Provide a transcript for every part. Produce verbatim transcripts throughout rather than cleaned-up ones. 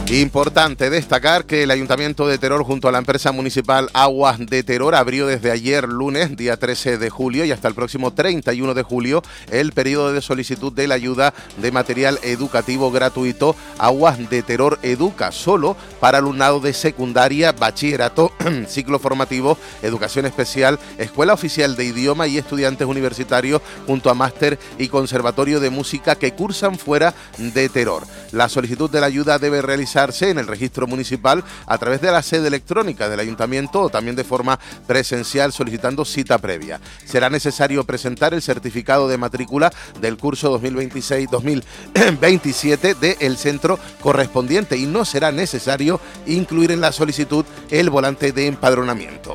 Importante destacar que el Ayuntamiento de Teror junto a la empresa municipal Aguas de Teror abrió desde ayer lunes, día trece de julio, y hasta el próximo treinta y uno de julio el periodo de solicitud de la ayuda de material educativo gratuito Aguas de Teror Educa, solo para alumnado de secundaria, bachillerato, ciclo formativo, educación especial, escuela oficial de idioma y estudiantes universitarios junto a máster y conservatorio de música que cursan fuera de Teror. La solicitud de la ayuda debe realizar en el registro municipal a través de la sede electrónica del ayuntamiento o también de forma presencial solicitando cita previa. Será necesario presentar el certificado de matrícula del curso dos mil veintiséis dos mil veintisiete del centro correspondiente y no será necesario incluir en la solicitud el volante de empadronamiento.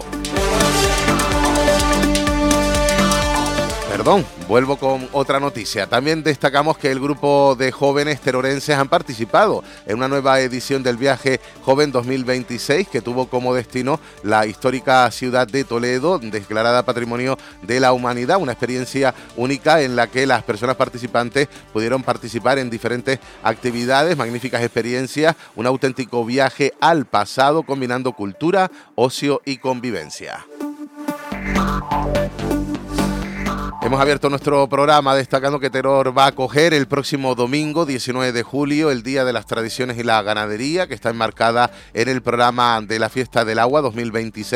Perdón, vuelvo con otra noticia. También destacamos que el grupo de jóvenes terorenses han participado en una nueva edición del viaje Joven dos mil veintiséis que tuvo como destino la histórica ciudad de Toledo, declarada Patrimonio de la Humanidad, una experiencia única en la que las personas participantes pudieron participar en diferentes actividades, magníficas experiencias, un auténtico viaje al pasado combinando cultura, ocio y convivencia. Hemos abierto nuestro programa destacando que Teror va a acoger el próximo domingo, diecinueve de julio, el Día de las Tradiciones y la Ganadería, que está enmarcada en el programa de la Fiesta del Agua dos mil veintiséis.